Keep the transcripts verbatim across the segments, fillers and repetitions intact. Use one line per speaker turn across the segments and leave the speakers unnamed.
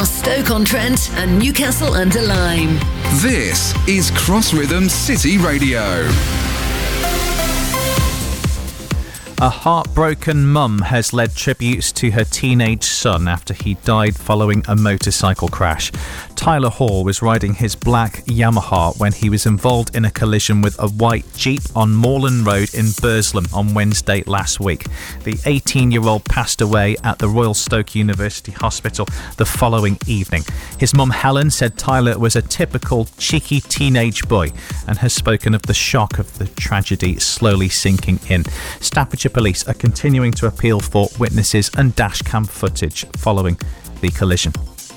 Stoke-on-Trent and Newcastle-under-Lyme.
This is Cross Rhythm City Radio.
A heartbroken mum has led tributes to her teenage son after he died following a motorcycle crash. Tyler Hall was riding his black Yamaha when he was involved in a collision with a white Jeep on Moreland Road in Burslem on Wednesday last week. The eighteen-year-old passed away at the Royal Stoke University Hospital the following evening. His mum Helen said Tyler was a typical cheeky teenage boy and has spoken of the shock of the tragedy slowly sinking in. Staffordshire Police are continuing to appeal for witnesses and dashcam footage following the collision.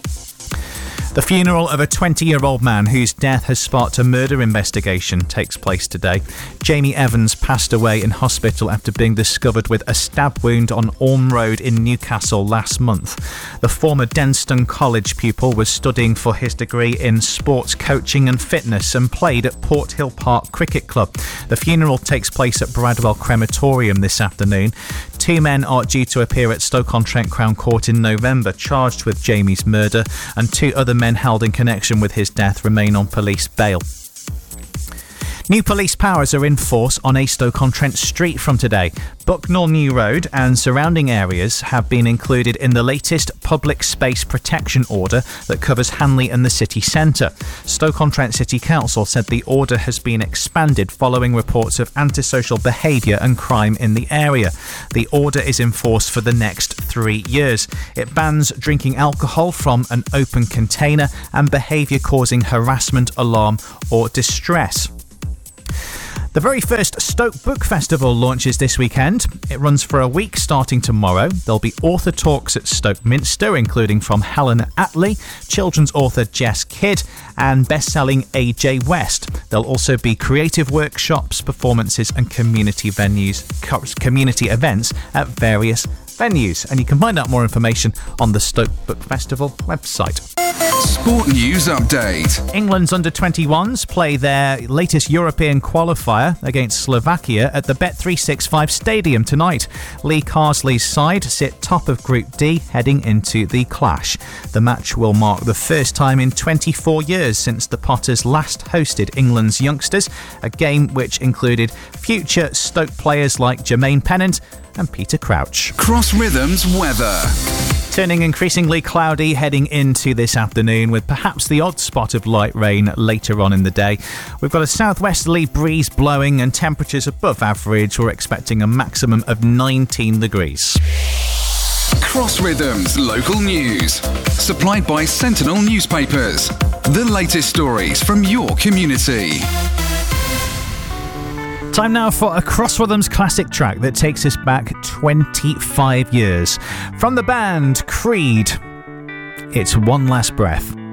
The funeral of a twenty-year-old man whose death has sparked a murder investigation takes place today. Jamie Evans passed away in hospital after being discovered with a stab wound on Orme Road in Newcastle last month. The former Denstone College pupil was studying for his degree in sports coaching and fitness and played at Port Hill Park Cricket Club. The funeral takes place at Bradwell Crematorium this afternoon. Two men are due to appear at Stoke-on-Trent Crown Court in November, charged with Jamie's murder, and two other men held in connection with his death remain on police bail. New police powers are in force on a Stoke-on-Trent street from today. Bucknell New Road and surrounding areas have been included in the latest public space protection order that covers Hanley and the city centre. Stoke-on-Trent City Council said the order has been expanded following reports of antisocial behaviour and crime in the area. The order is enforced for the next three years. It bans drinking alcohol from an open container and behaviour causing harassment, alarm or distress. The very first Stoke Book Festival launches this weekend. It runs for a week starting tomorrow. There'll be author talks at Stoke Minster, including from Helen Attlee, children's author Jess Kidd and best-selling A J West. There'll also be creative workshops, performances and community venues, community events at various venues. And you can find out more information on the Stoke Book Festival website.
Sport News Update.
England's under twenty-ones play their latest European qualifier against Slovakia at the Bet three sixty-five Stadium tonight. Lee Carsley's side sit top of Group D heading into the clash. The match will mark the first time in twenty-four years since the Potters last hosted England's youngsters, a game which included future Stoke players like Jermaine Pennant and Peter Crouch.
Cross Rhythms weather.
Turning increasingly cloudy heading into this afternoon with perhaps the odd spot of light rain later on in the day. We've got a southwesterly breeze blowing and temperatures above average. We're expecting a maximum of nineteen degrees.
Cross Rhythms local news. Supplied by Sentinel Newspapers. The latest stories from your community.
Time now for a Cross Rhythms classic track that takes us back twenty-five years. From the band Creed, it's One Last Breath.